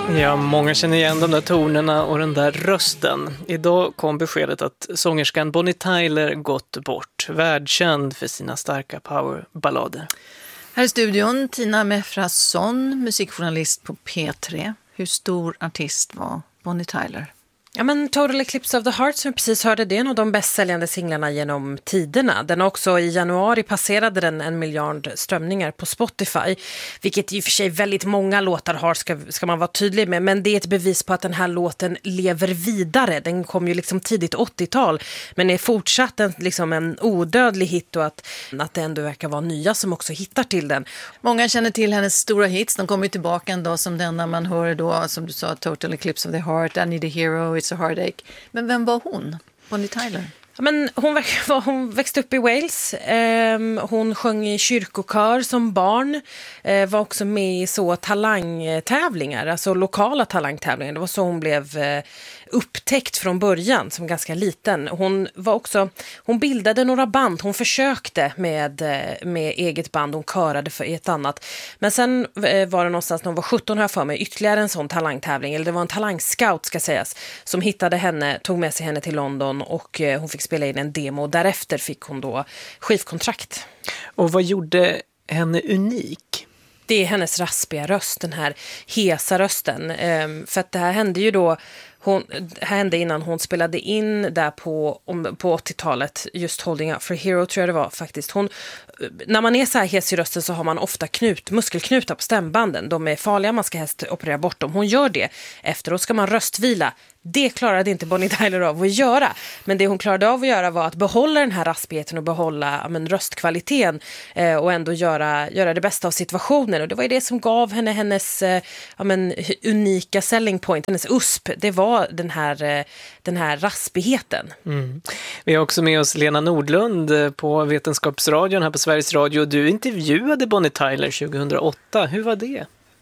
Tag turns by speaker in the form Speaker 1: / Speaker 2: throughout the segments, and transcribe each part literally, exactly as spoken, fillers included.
Speaker 1: Ja, många känner igen de där tonerna och den där rösten. Idag kom beskedet att sångerskan Bonnie Tyler gått bort, världskänd för sina starka powerballader.
Speaker 2: Här i studion Tina Mefrasson, musikjournalist på P tre. Hur stor artist var Bonnie Tyler?
Speaker 3: Ja, men Total Eclipse of the Heart som vi precis hörde, det är en av de bäst säljande singlarna genom tiderna. Den också i januari passerade den en miljard strömningar på Spotify, vilket i och för sig väldigt många låtar har, ska, ska man vara tydlig med, men det är ett bevis på att den här låten lever vidare. Den kom ju liksom tidigt åttiotal, men är fortsatt en, liksom en odödlig hit, och att, att det ändå verkar vara nya som också hittar till den.
Speaker 2: Många känner till hennes stora hits, de kommer ju tillbaka en dag som denna, man hör då, som du sa, Total Eclipse of the Heart, I Need a Hero, It's a Heartache. Men vem var hon, Bonnie Tyler?
Speaker 3: Ja, men hon, hon växte upp i Wales, eh, hon sjöng i kyrkokör som barn, eh, var också med i så talangtävlingar, alltså lokala talangtävlingar. Det var så hon blev eh, upptäckt från början som ganska liten. Hon var också, hon bildade några band, hon försökte med, med eget band, hon körade för ett annat. Men sen eh, var det någonstans när hon var sjutton, här för mig, ytterligare en sån talangtävling, eller det var en talangscout ska sägas, som hittade henne, tog med sig henne till London, och eh, hon fick spela in en demo, och därefter fick hon då skivkontrakt.
Speaker 1: Och vad gjorde henne unik?
Speaker 3: Det är hennes raspiga röst, den här hesa rösten. Ehm, för att det här hände ju då, hon, det här hände innan hon spelade in där på, om, på åttiotalet, just Holding Up for a Hero tror jag det var faktiskt. Hon, när man är så här hes i rösten så har man ofta knut, muskelknutar på stämbanden. De är farliga, man ska helst operera bort dem. Hon gör det. Efteråt ska man röstvila. Det klarade inte Bonnie Tyler av att göra. Men det hon klarade av att göra var att behålla den här raspigheten och behålla ja, men, röstkvaliteten eh, och ändå göra, göra det bästa av situationen. Och det var ju det som gav henne hennes eh, ja, men, unika selling point, hennes U S P. Det var den här, eh, den här raspigheten.
Speaker 1: Mm. Vi har också med oss Lena Nordlund på Vetenskapsradion här på Sveriges Radio. Du intervjuade Bonnie Tyler tjugohundraåtta. Hur var det?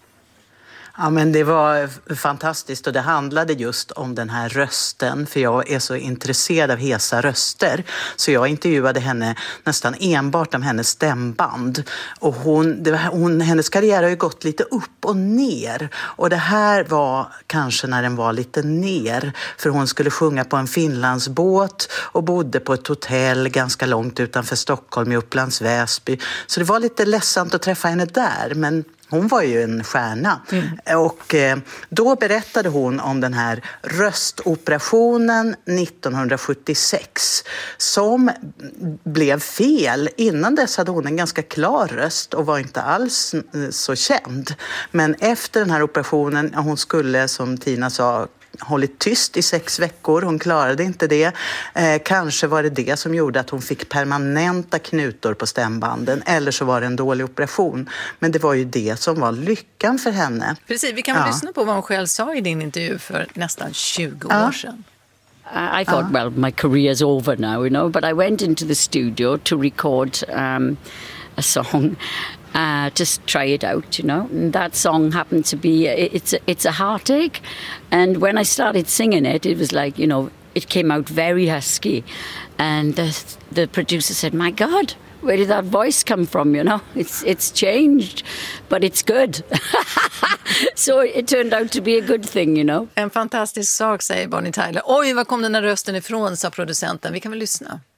Speaker 4: Ja, men det var fantastiskt, och det handlade just om den här rösten, för jag är så intresserad av hesa röster, så jag intervjuade henne nästan enbart om hennes stämband, och hon, det var, hon, hennes karriär har ju gått lite upp och ner, och det här var kanske när den var lite ner, för hon skulle sjunga på en Finlandsbåt och bodde på ett hotell ganska långt utanför Stockholm i Upplands Väsby, så det var lite ledsamt att träffa henne där, men hon var ju en stjärna. Mm. Och eh, då berättade hon om den här röstoperationen nittonhundrasjuttiosex som blev fel. Innan dess hade hon en ganska klar röst och var inte alls så känd. Men efter den här operationen, hon skulle, som Tina sa, hållit tyst i sex veckor. Hon klarade inte det. Eh, kanske var det det som gjorde att hon fick permanenta knutor på stämbanden. Eller så var det en dålig operation. Men det var ju det som var lyckan för henne.
Speaker 2: Precis, vi kan väl ja. lyssna på vad hon själv sa i din intervju för nästan tjugo ja. år sedan.
Speaker 5: I thought, well, my career's over now, you know, but I went into the studio to record um, a song. Uh, just try it out, you know. And that song happened to be, it's a, it's a heartache. And when I started singing it, it was like, you know, it came out very husky. And the, the producer said, my God, where did that voice come from, you know? It's it's changed, but it's good. So it turned out to be a good thing, you know.
Speaker 2: En fantastisk sak, säger Bonnie Tyler. Oj, var kom den här rösten ifrån, sa producenten. Vi kan väl lyssna.